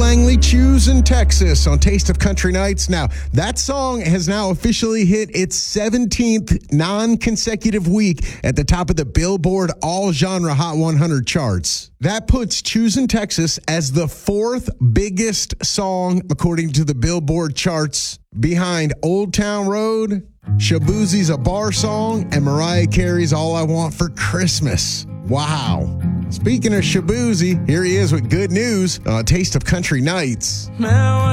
Langley, Choosing Texas on Taste of Country Nights. Now, that song has now officially hit its 17th non-consecutive week at the top of the Billboard All-Genre Hot 100 charts. That puts Choosing Texas as the fourth biggest song according to the Billboard charts, behind Old Town Road, Shaboozie's A Bar Song, and Mariah Carey's All I Want for Christmas. Wow. Speaking of Shaboozie, here he is with good news on Taste of Country Nights. Now